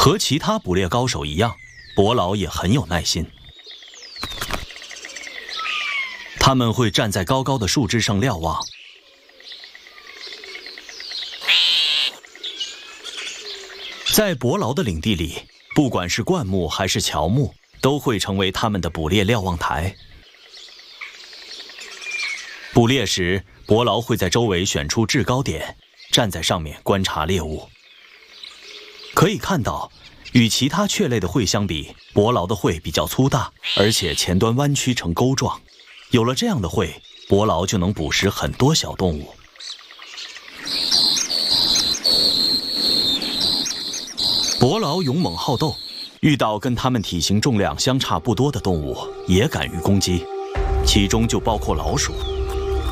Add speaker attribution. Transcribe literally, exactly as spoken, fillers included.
Speaker 1: 和其他捕猎高手一样，伯劳也很有耐心。他们会站在高高的树枝上瞭望。在伯劳的领地里，不管是灌木还是乔木，都会成为他们的捕猎瞭望台。捕猎时，伯劳会在周围选出制高点，站在上面观察猎物。可以看到，与其他雀类的喙相比，伯劳的喙比较粗大，而且前端弯曲成钩状。有了这样的喙，伯劳就能捕食很多小动物。伯劳勇猛好斗，遇到跟他们体型重量相差不多的动物，也敢于攻击，其中就包括老鼠。